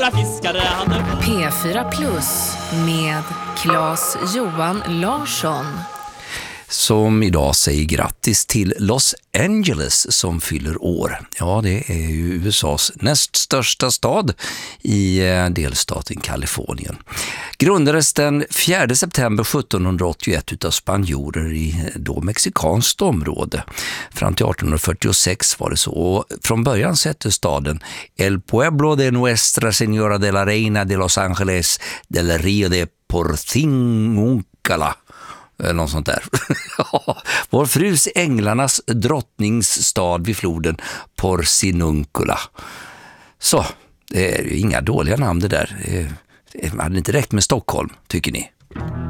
stora fiskare han är. P4 Plus med Claes Johan Larsson. Som idag säger grattis till Los Angeles som fyller år. Ja, det är ju USAs näst största stad i delstaten Kalifornien. Grundades den 4 september 1781 utav spanjorer i då mexikanskt område. Fram till 1846 var det så. Och från början hette staden El Pueblo de Nuestra Señora de la Reina de Los Angeles del Río de Porciúncula. Något sånt där. Vår frus änglarnas drottningsstad vid floden Porciúncula. Så, det är ju inga dåliga namn det där. Det hade inte räckt med Stockholm, tycker ni?